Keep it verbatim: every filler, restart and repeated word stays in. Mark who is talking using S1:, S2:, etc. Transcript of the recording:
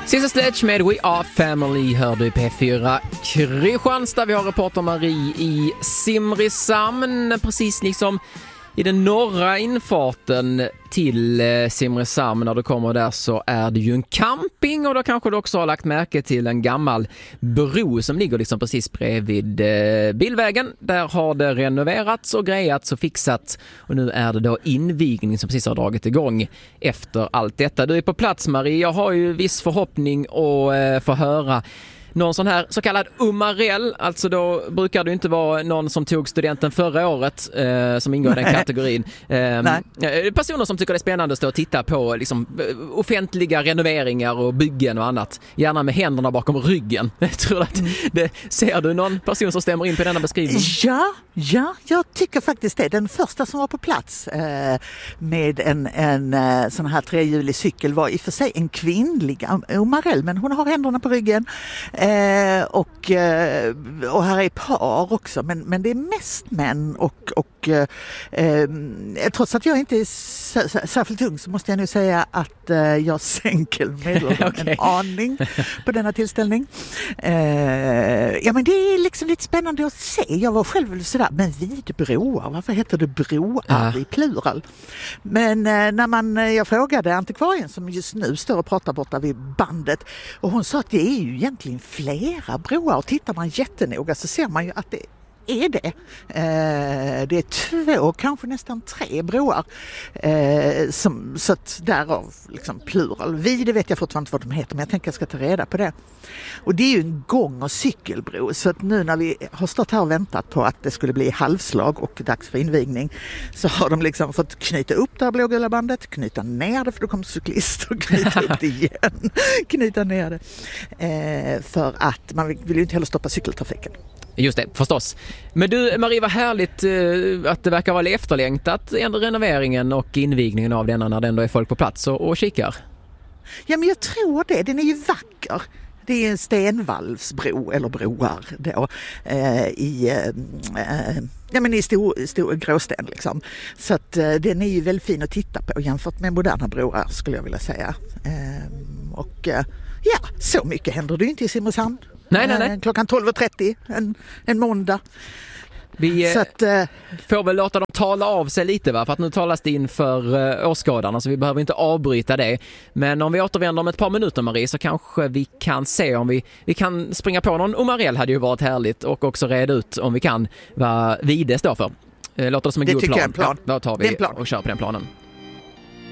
S1: Sista Sledge med We Are Family hör du i P fyra Kristianstad. Vi har reporter Marie i Simrishamn, precis liksom i den norra infarten till Simrishamn. När du kommer där så är det ju en camping, och då kanske du också har lagt märke till en gammal bro som ligger liksom precis bredvid bilvägen. Där har det renoverats och grejats och fixats, och nu är det då invigning som precis har dragit igång efter allt detta. Du är på plats, Marie. Jag har ju viss förhoppning att få höra någon sån här så kallad umarell, alltså då brukar det inte vara någon som tog studenten förra året eh, som ingår i den kategorin. Eh, personer som tycker det är spännande att stå och titta på liksom, offentliga renoveringar och byggen och annat. Gärna med händerna bakom ryggen. Jag tror att det, ser du någon person som stämmer in på denna beskrivning?
S2: Ja, ja, jag tycker faktiskt det. Den första som var på plats eh, med en, en eh, sån här trehjulig cykel var i och för sig en kvinnlig umarell, men hon har händerna på ryggen. Eh, och, eh, och här är par också, men, men det är mest män och, och eh, trots att jag inte är särskilt ung så måste jag nu säga att eh, jag sänker medelåldern okay. en aning på denna tillställning. Eh, ja, men det är liksom lite spännande att se. Jag var själv sådär, men vid broar, varför heter det broar ah. i plural? Men eh, när man, jag frågade antikvarien som just nu står och pratar borta vid bandet, och hon sa att det är ju egentligen flera broar, och tittar man jättenoga så ser man ju att det är det. Eh, det är två, kanske nästan tre broar. Eh, som, så att därav liksom plural. Vi, det vet jag fortfarande inte vad de heter, men jag tänker jag ska ta reda på det. Och det är ju en gång- och cykelbro, så att nu när vi har stått här och väntat på att det skulle bli halvslag och dags för invigning, så har de liksom fått knyta upp det här blågula bandet, knyta ner det för då kommer cyklister och knyta upp det igen. Knyta ner det. Eh, för att man vill ju inte heller stoppa cykeltrafiken.
S1: Just det, förstås. Men du, Marie, vad härligt uh, att det verkar vara efterlängtat ändå renoveringen och invigningen av denna när det ändå är folk på plats och, och kikar.
S2: Ja, men jag tror det. Den är ju vacker. Det är en stenvalvsbro, eller broar då, eh, i, eh, ja, men i stor, stor gråsten liksom. Så att eh, den är ju väldigt fin att titta på jämfört med moderna broar, skulle jag vilja säga. Eh, och eh, ja, så mycket händer det ju inte i Simrishamn.
S1: Nej, nej, nej.
S2: Klockan tolv och trettio en, en måndag.
S1: Vi
S2: så att, eh,
S1: får väl låta dem tala av sig lite, va? För att nu talas det in för uh, årsskadarna, så vi behöver inte avbryta det. Men om vi återvänder om ett par minuter, Marie, så kanske vi kan se om vi, vi kan springa på någon umarell, hade ju varit härligt, och också reda ut om vi kan vad Vide står för. Låter det som en
S2: det
S1: god plan.
S2: Jag en plan.
S1: Ja, då tar vi och kör på den planen.